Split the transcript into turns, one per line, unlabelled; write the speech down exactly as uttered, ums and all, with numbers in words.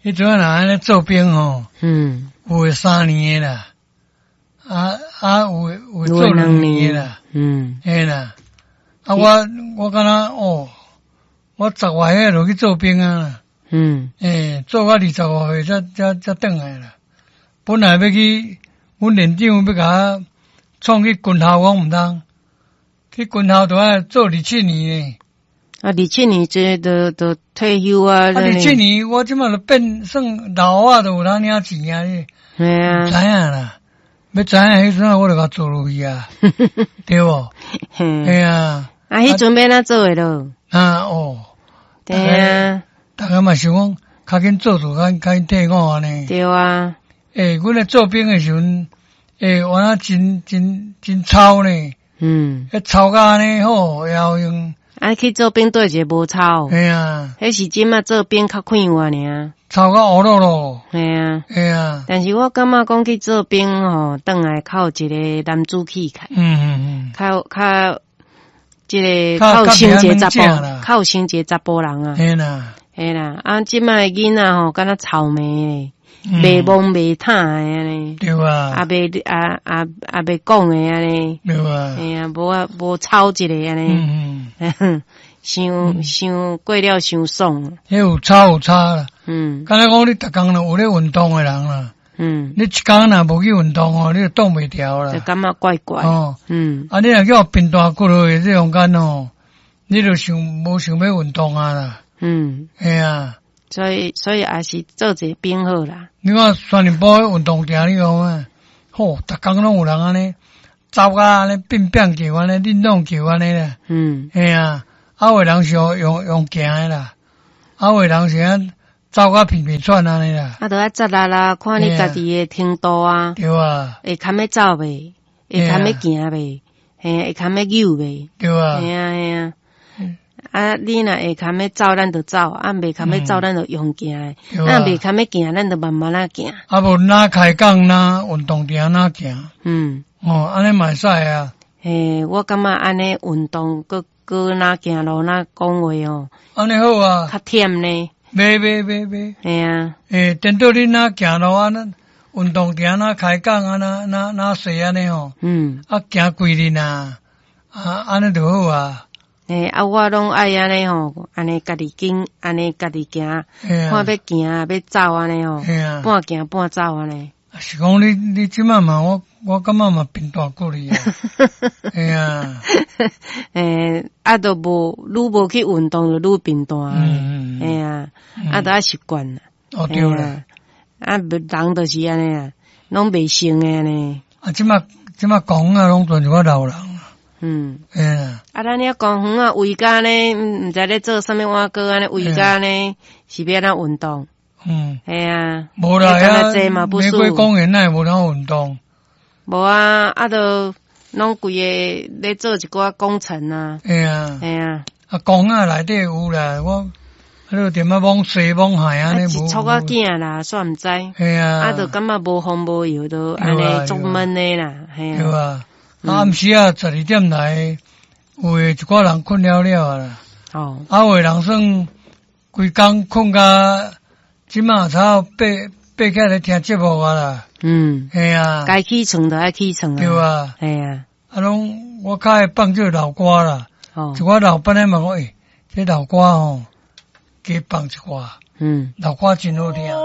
迄阵啊，安尼做兵吼，
嗯，
有诶三年诶啦，啊啊有诶有诶做两年诶啦，
嗯，
嘿啦，啊我我敢若哦，我十外岁就去做兵啊啦，
嗯，
诶，做到二十五岁才才才转来啦。本来要去，阮连长要甲我创去军校，我毋通，去军校都要做二七年诶。
啊，二七年这都都退休啊，
啊，二七年我即马就变算老啊，都有通领钱啊，你
系啊，
知影啦。要知影迄阵我就甲做落去啊，对无？
嘿，
嘿啊，
啊，迄阵要哪做诶咯？
啊哦，
对啊，
大家嘛想讲，较紧做做，较较紧退伍安尼。
对啊，
诶，阮咧做兵诶时阵，诶，我那真真真操呢，
嗯，
迄操甲安尼好，要用。
啊，去做兵对一个无操，
嘿啊，
迄时阵啊做兵较快活尔，
操甲乌落落。
系啊，
嘿啊，
但是我感觉讲去做兵吼，倒来靠一个男子气概，
嗯嗯嗯，
靠靠一个靠性一个查甫，靠性一个查甫人啊，
嘿啦，
嘿啦，啊，即摆囡仔吼，敢若草莓咧。袂懵袂坦诶安尼，
对啊，
啊袂啊啊啊袂讲诶安尼，
对啊，
哎呀，无啊无操一个安尼，
嗯
嗯，伤伤过了伤爽，
迄有差有差啦，
嗯，
敢若讲你逐工若有咧运动诶人啦，
嗯，
你一工若无去运动哦，你就挡袂牢啦，
就感觉怪怪，
哦，
嗯，
啊，你若叫平大骨落去这中间哦，你就想无想要运动啊啦，
嗯，
嘿啊。
所以所以也是做一个兵好啦。
你看酸林堡运动场你讲啊，吼，逐工拢有人安尼走啊安尼变变球安尼运动球安尼啦，
嗯，
嘿啊，啊有人是用用用行诶啦，啊有人是啊走啊皮皮喘安尼啦，
啊，着爱扎力啦，看你家己诶程度啊，
对啊，
会堪要走袂，会堪要行袂，嘿，会堪要扭袂，
对啊，
嘿啊嘿啊。啊，你若会堪要走，咱就走；啊，袂堪要走，咱就用行诶。啊，袂堪要行，咱就慢慢啊行。
啊，无哪开讲哪运动场哪行。
嗯，
哦，安尼嘛会使啊。
嘿，我感觉安尼运动，搁搁哪行路哪讲话哦。
安尼好啊。
较忝呢。
袂袂袂袂。
嘿啊。
诶，等到你哪行路啊，那运动场哪开讲啊，哪哪哪细安尼吼。嗯。啊，行几日啊？啊，安尼就好啊。诶，
啊，我拢爱安尼吼，安尼家己紧，安尼家己行，看要行要走安尼吼，半行半走安尼。
是讲你你即满嘛，我我感觉嘛变大骨哩啊。哎呀，
诶，啊，都无愈无去运动就愈变大。嗯嗯。哎呀，啊，都爱习惯啦。
哦，对啦。
啊，人就是安尼啊，拢袂成诶安尼。
啊，即满即满讲啊，拢全是我老人。
嗯，
嗯，
啊，咱遐公园啊，围甲呢，毋知咧做啥物碗糕安尼，围甲呢是要咱运动。嗯，系啊，
无啦，遐玫瑰公园那无通运动。
无啊，啊，都拢规个咧做一寡工程啊。
系啊，
系啊，
啊，公园内底有啦，我迄个点啊往西往海安尼无。
一撮仔囝啦，煞毋知。
系啊，
啊，就感觉无风无油，都安尼足闷诶啦，系啊。
对啊。暗时啊，十二点来，有诶一寡人困了了啦。哦。啊，有诶人算规工困甲，即马差八八起来听节目啊啦。嗯。系啊。
该起床就爱起床啊。
对啊。
系啊。
啊，拢我较会放这老歌啦。哦。一寡老板咧问我，诶，这老歌吼，加放一寡。嗯。老歌真好听。